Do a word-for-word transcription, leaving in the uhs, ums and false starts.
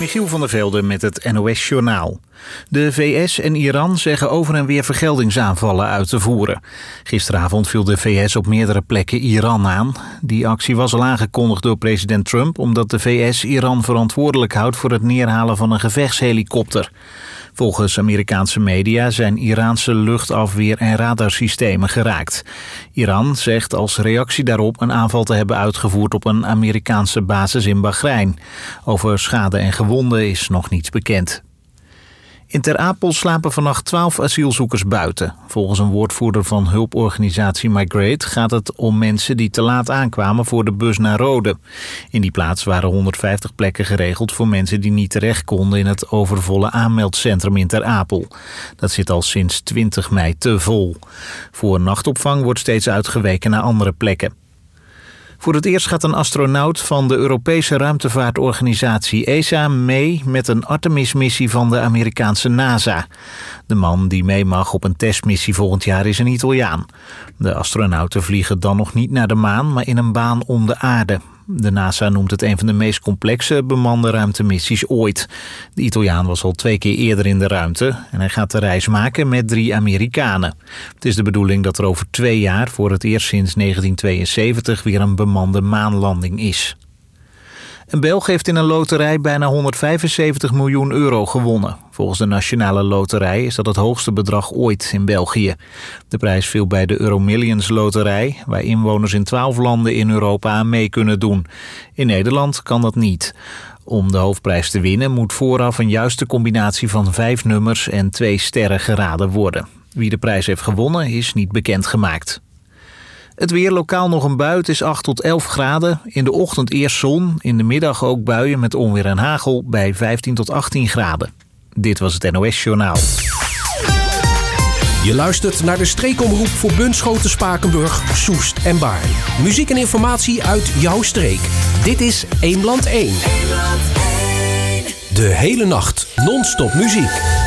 Michiel van der Velde met het N O S-journaal. De V S en Iran zeggen over en weer vergeldingsaanvallen uit te voeren. Gisteravond viel de V S op meerdere plekken Iran aan. Die actie was al aangekondigd door president Trump omdat de V S Iran verantwoordelijk houdt voor het neerhalen van een gevechtshelikopter. Volgens Amerikaanse media zijn Iraanse luchtafweer- en radarsystemen geraakt. Iran zegt als reactie daarop een aanval te hebben uitgevoerd op een Amerikaanse basis in Bahrein. Over schade en gewonden is nog niets bekend. In Ter Apel slapen vannacht twaalf asielzoekers buiten. Volgens een woordvoerder van hulporganisatie Migrate gaat het om mensen die te laat aankwamen voor de bus naar Rode. In die plaats waren honderdvijftig plekken geregeld voor mensen die niet terecht konden in het overvolle aanmeldcentrum in Ter Apel. Dat zit al sinds twintig mei te vol. Voor nachtopvang wordt steeds uitgeweken naar andere plekken. Voor het eerst gaat een astronaut van de Europese ruimtevaartorganisatie E S A mee met een Artemis-missie van de Amerikaanse NASA. De man die mee mag op een testmissie volgend jaar is een Italiaan. De astronauten vliegen dan nog niet naar de maan, maar in een baan om de aarde. De NASA noemt het een van de meest complexe bemande ruimtemissies ooit. De Italiaan was al twee keer eerder in de ruimte en hij gaat de reis maken met drie Amerikanen. Het is de bedoeling dat er over twee jaar voor het eerst sinds negentien tweeënzeventig weer een bemande maanlanding is. Een Belg heeft in een loterij bijna honderdvijfenzeventig miljoen euro gewonnen. Volgens de Nationale Loterij is dat het hoogste bedrag ooit in België. De prijs viel bij de Euromillions Loterij, waar inwoners in twaalf landen in Europa aan mee kunnen doen. In Nederland kan dat niet. Om de hoofdprijs te winnen moet vooraf een juiste combinatie van vijf nummers en twee sterren geraden worden. Wie de prijs heeft gewonnen is niet bekendgemaakt. Het weer, lokaal nog een bui, het is acht tot elf graden. In de ochtend eerst zon, in de middag ook buien met onweer en hagel bij vijftien tot achttien graden. Dit was het N O S-journaal. Je luistert naar de streekomroep voor Bunschoten, Spakenburg, Soest en Baarn. Muziek en informatie uit jouw streek. Dit is Eemland één. De hele nacht non-stop muziek.